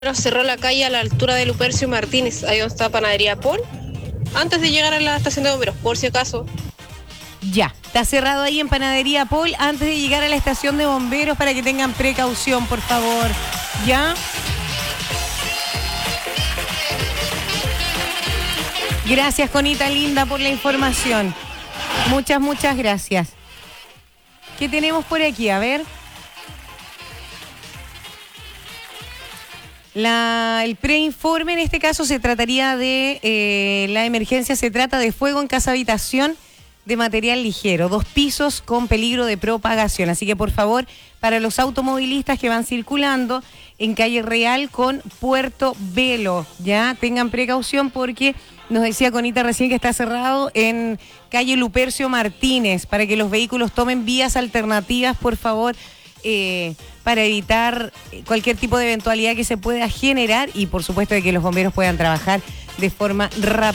Pero cerró la calle a la altura de Lupercio Martínez, ahí donde está Panadería Paul, antes de llegar a la estación de bomberos, por si acaso. Ya, está cerrado ahí en Panadería Paul antes de llegar a la estación de bomberos para que tengan precaución, por favor. ¿Ya? Gracias, Conita linda, por la información. Muchas gracias. ¿Qué tenemos por aquí? A ver. El preinforme en este caso se trataría de la emergencia, se trata de fuego en casa habitación de material ligero, 2 pisos con peligro de propagación. Así que por favor, para los automovilistas que van circulando en calle Real con Puerto Velo, ya tengan precaución porque nos decía Conita recién que está cerrado en calle Lupercio Martínez, para que los vehículos tomen vías alternativas, por favor, para evitar cualquier tipo de eventualidad que se pueda generar y por supuesto de que los bomberos puedan trabajar de forma rápida.